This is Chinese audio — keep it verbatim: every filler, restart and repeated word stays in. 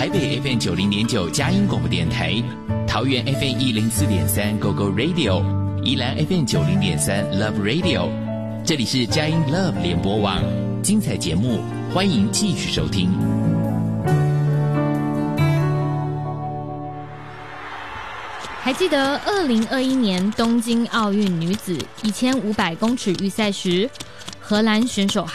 台北 F M 九零点九佳音广播电台，桃园 F M 一零四点三 Go Go Radio， 宜兰 F M 九零点三 Love Radio。这里是佳音 Love 联播网，精彩节目，欢迎继续收听。 还记得二零二一年东京奥运女子一千五百公尺预赛时，荷兰选手